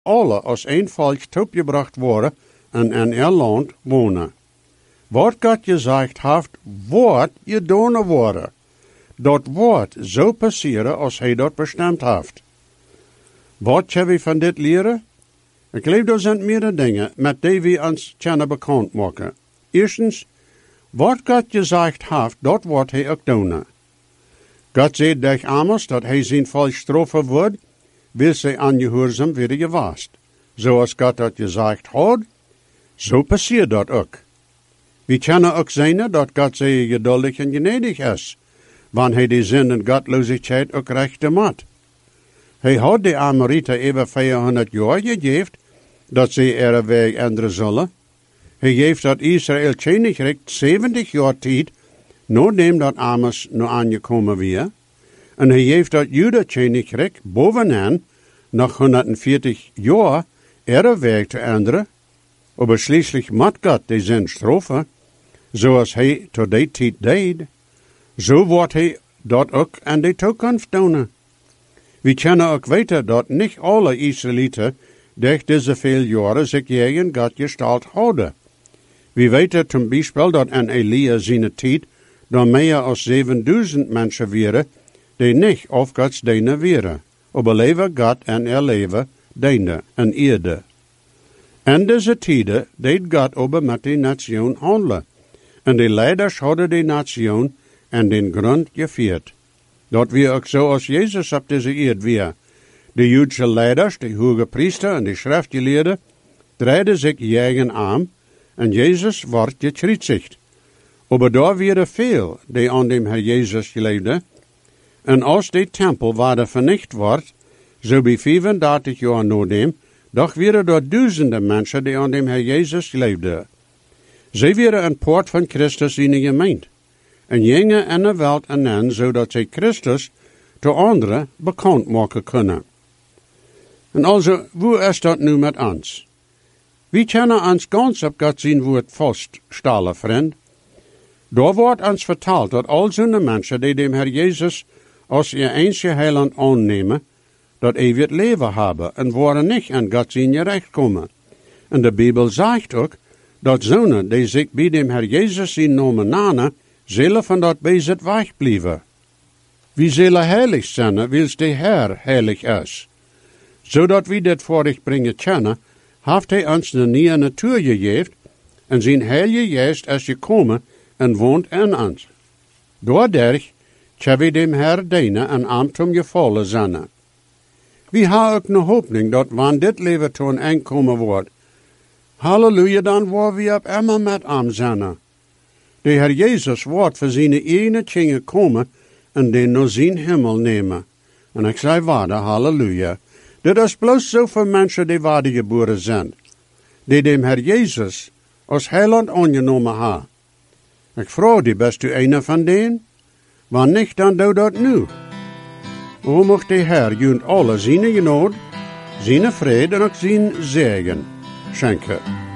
alle als een volk toegebracht worden en in ihr land wonen. Wat God gezegd heeft, wordt gedaan worden. Dat wordt zo passeren als hij dat bestemd heeft. Wat kunnen we van dit leren? Ik geloof, er zijn meerdere dingen met die we ons kunnen bekend maken. Eerstens, wat God gezegd heeft, dat wordt hij ook doen. God zegt durch Amos dat hij zijn volk straffen wordt, wil zij ongehoorzaam worden gewaast. Zoals God dat gezegd had, zo passiert dat ook. We kunnen ook zijn dat God zeer geduldig en gnädig is, wanneer hij die zin en godloosheid ook rechte maakt. Hij had de Amoriten over 400 jaar gegeven, dat ze ihre weg änderen zullen. Hij geeft dat Israël koninkrijk 70 jaar tijd, nadat dat Amos nu aangekomen weer. En hij geeft dat Juda koninkrijk bovenaan, nog 140 jaar, ihre weg te änderen. Maar schließlich moet God die zin straffen, zoals hij tot die tijd deed. Zo wordt hij dat ook in de toekomst doen. We kunnen ook weten dat niet alle Israëlieten durch deze veel jaren zich tegen God gesteld houden. We weten zum Beispiel dat in Elia zijn tijd dan meer als 7000 mensen waren die niet op Gods dienen waren, maar leven God en ihr leven dienen en eerde. In deze tijden deed God over met die nation handelen, en de leiders hadden de nation en den grond gevierd. Dat weer ook zo als Jezus op deze eerd weer. De Joodse leiders, de hoge priester en de schriftgeleerden draaiden zich tegen aan en Jezus wordt gekruisigd. Maar daar waren veel die aan dem Herr Jezus geloofden. En als de tempel waar vernicht wordt, zo bij 35 jaar na dem, doch waren er duizenden mensen die aan dem Herr Jezus geloofden. Zij waren een poort van Christus in de gemeente. En gingen in de wereld aan, zodat zij Christus te anderen bekend maken kunnen. En also, hoe is dat nu met ons? We kunnen ons ganz op God zijn woord vaststellen, vriend. Daar wordt ons verteld dat al zo'n mensen die dem Herr Jezus als ihr einzige heiland aannemen, dat eeuwig leven hebben en worden niet aan God zijn gerecht komen. En de Bijbel zegt ook dat zonen die zich bij dem Herr Jezus zijn namen nanen, zullen van dat bezit wegblijven. We zullen heilig zijn, wils de Herr heilig is. Zodat we dit vorig brengen kunnen, heeft hij ons de nieuwe natuur gegeven en zijn heilige geest is gekomen en woont in ons. Doordat kunnen we dem Herr dienen en Amtum gevallen zijn. We hebben ook een hoopning dat wanneer dit leven tot een eind komen wordt, halleluja, dan worden we op immer met hem zijn. De Herr Jezus wordt voor zijn ene kinderen komen en den naar zijn hemel nemen. En ik zei waarde, halleluja. Dit is bloos zoveel mensen die wedergeboren zijn, die dem Herr Jezus als heiland aangenomen hebben. Ik vraag die, best u een van denen? Wanneer niet, dan doe dat nu. O mocht de Herr junt alle zijn genade, zijn vrede en ook zijn zegen schenken.